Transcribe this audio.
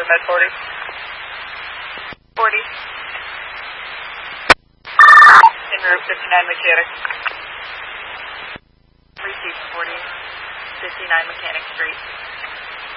Med 40. 40. En route 59 Mechanic. Receive 40. 59 Mechanic Street.